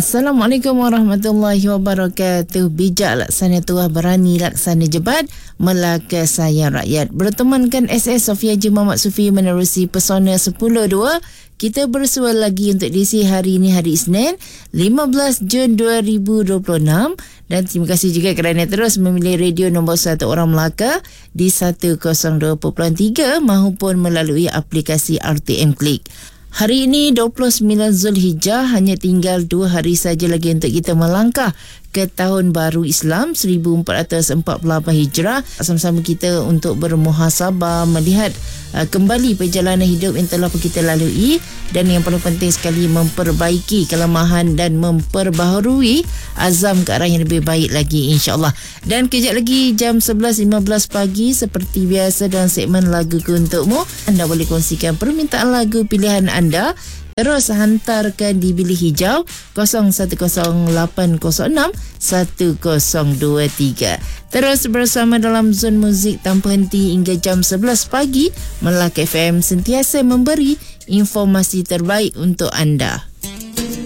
Assalamualaikum warahmatullahi wabarakatuh. Bijak laksana tuah, berani laksana jebat, Melaka sayang rakyat. Bertemankan SS Sofia Haji Muhammad Sufi menerusi Pesona 10.2. Kita bersua lagi untuk edisi hari ini, hari Isnin 15 Jun 2026. Dan terima kasih juga kerana terus memilih radio nombor 1 orang Melaka di 102.3 maupun melalui aplikasi RTM Klik. Hari ini 29 Zulhijjah, hanya tinggal 2 hari saja lagi untuk kita melangkah ke tahun baru Islam 1448 Hijrah. Sama-sama kita untuk bermuhasabah, melihat kembali perjalanan hidup yang telah kita lalui, dan yang paling penting sekali memperbaiki kelemahan dan memperbaharui azam ke arah yang lebih baik lagi, insya-Allah. Dan kejap lagi jam 11.15 pagi seperti biasa dalam segmen Laguku Untukmu, anda boleh kongsikan permintaan lagu pilihan anda. Terus hantarkan di bilik hijau 010806 1023. Terus bersama dalam Zon Muzik tanpa henti hingga jam 11 pagi. Melaka FM sentiasa memberi informasi terbaik untuk anda.